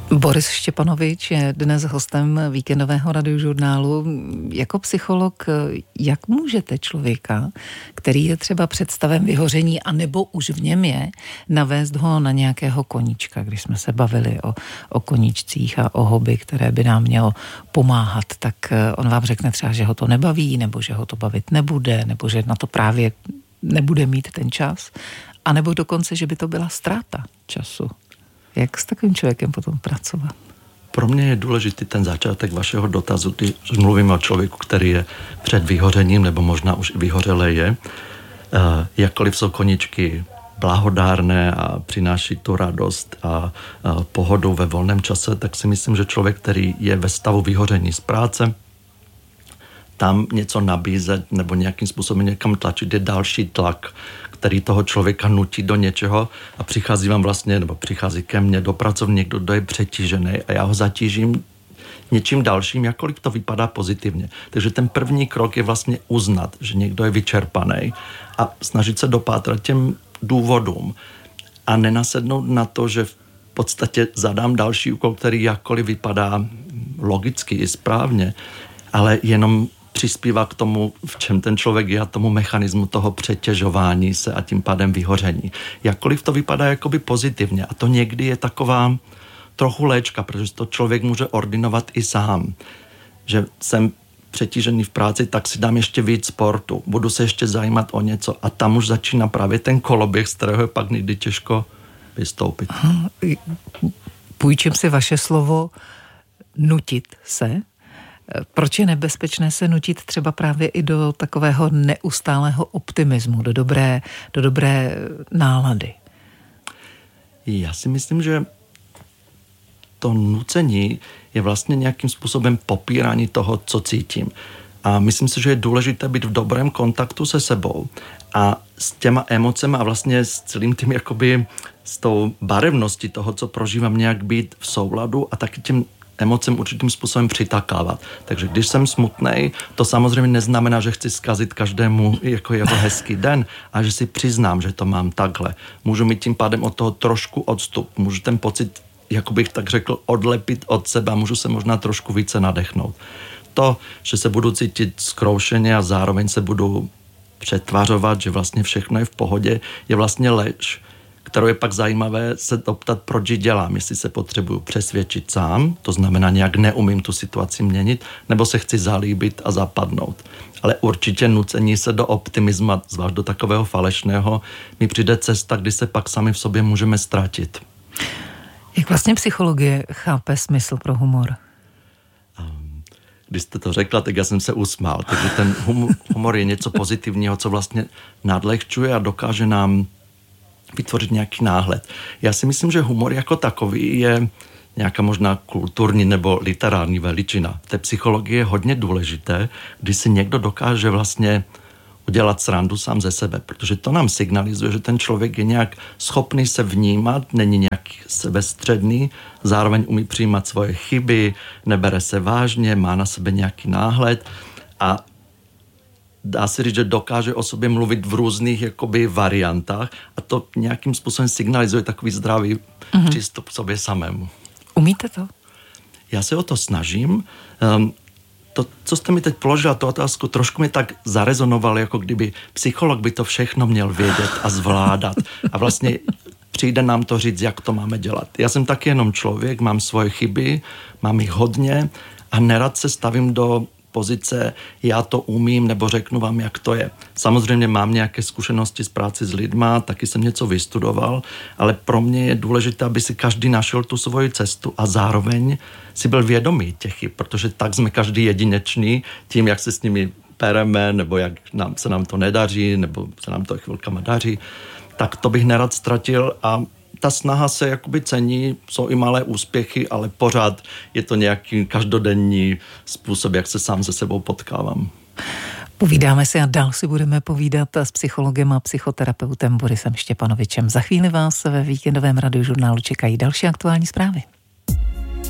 Boris Štěpanovič je dnes hostem víkendového radiožurnálu. Jako psycholog, jak můžete člověka, který je třeba před stavem vyhoření, anebo už v něm je, navést ho na nějakého koníčka, když jsme se bavili o koníčcích a o hobby, které by nám mělo pomáhat, tak on vám řekne třeba, že ho to nebaví, nebo že ho to bavit nebude, nebo že na to právě nebude mít ten čas, anebo dokonce, že by to byla ztráta času. Jak s takovým člověkem potom pracovat? Pro mě je důležitý ten začátek vašeho dotazu, když mluvíme o člověku, který je před vyhořením, nebo možná už i vyhořelé je. Jakkoliv jsou koníčky blahodárné a přináší tu radost a pohodu ve volném čase, tak si myslím, že člověk, který je ve stavu vyhoření z práce, tam něco nabízet nebo nějakým způsobem někam tlačit je další tlak, který toho člověka nutí do něčeho a přichází vám vlastně, nebo přichází ke mně do pracovny někdo, kdo je přetížený a já ho zatížím něčím dalším, jakkoliv to vypadá pozitivně. Takže ten první krok je vlastně uznat, že někdo je vyčerpaný a snažit se dopátrat těm důvodům a nenasednout na to, že v podstatě zadám další úkol, který jakkoliv vypadá logicky i správně, ale jenom přispívá k tomu, v čem ten člověk je, a tomu mechanismu toho přetěžování se a tím pádem vyhoření. Jakkoliv to vypadá jakoby pozitivně a to někdy je taková trochu léčka, protože to člověk může ordinovat i sám. Že jsem přetížený v práci, tak si dám ještě víc sportu, budu se ještě zajímat o něco a tam už začíná právě ten koloběh, z kterého je pak někdy těžko vystoupit. Půjčím si vaše slovo nutit se. Proč je nebezpečné se nutit třeba právě i do takového neustálého optimismu, do dobré nálady? Já si myslím, že to nucení je vlastně nějakým způsobem popírání toho, co cítím. A myslím si, že je důležité být v dobrém kontaktu se sebou a s těma emocemi a vlastně s celým tím jakoby s tou barevností toho, co prožívám, nějak být v souladu a taky tím emocem určitým způsobem přitakávat. Takže když jsem smutnej, to samozřejmě neznamená, že chci zkazit každému jako jeho hezký den a že si přiznám, že to mám takhle. Můžu mít tím pádem od toho trošku odstup. Můžu ten pocit, jako bych tak řekl, odlepit od sebe a můžu se možná trošku více nadechnout. To, že se budu cítit zkroušeně a zároveň se budu přetvařovat, že vlastně všechno je v pohodě, je vlastně lež, kterou je pak zajímavé se optat, proč ji dělám, jestli se potřebuju přesvědčit sám, to znamená nějak neumím tu situaci měnit, nebo se chci zalíbit a zapadnout. Ale určitě nucení se do optimismu, zvlášť do takového falešného, mi přijde cesta, kdy se pak sami v sobě můžeme ztratit. Jak vlastně psychologie chápe smysl pro humor? Když jste to řekla, tak já jsem se usmál. Takže ten humor je něco pozitivního, co vlastně nadlehčuje a dokáže nám vytvořit nějaký náhled. Já si myslím, že humor jako takový je nějaká možná kulturní nebo literární veličina. V té psychologii je hodně důležité, když si někdo dokáže vlastně udělat srandu sám ze sebe, protože to nám signalizuje, že ten člověk je nějak schopný se vnímat, není nějak sebestředný, zároveň umí přijímat svoje chyby, nebere se vážně, má na sebe nějaký náhled a dá se říct, že dokáže o sobě mluvit v různých jakoby variantách a to nějakým způsobem signalizuje takový zdravý přístup k sobě samému. Umíte to? Já se o to snažím. To, co jste mi teď položila, tu otázku, trošku mi tak zarezonovalo, jako kdyby psycholog by to všechno měl vědět a zvládat. A vlastně přijde nám to říct, jak to máme dělat. Já jsem taky jenom člověk, mám svoje chyby, mám jich hodně a nerad se stavím do pozice, já to umím, nebo řeknu vám, jak to je. Samozřejmě mám nějaké zkušenosti z práci s lidma, taky jsem něco vystudoval, ale pro mě je důležité, aby si každý našel tu svoji cestu a zároveň si byl vědomý těch chyb, protože tak jsme každý jedinečný tím, jak se s nimi pereme, nebo jak se nám to nedaří, nebo se nám to chvilkama daří, tak to bych nerad ztratil a ta snaha se jakoby cení, jsou i malé úspěchy, ale pořád je to nějaký každodenní způsob, jak se sám se sebou potkávám. Povídáme si a dál si budeme povídat s psychologem a psychoterapeutem Borisem Štěpanovičem. Za chvíli vás ve víkendovém radiožurnálu čekají další aktuální zprávy.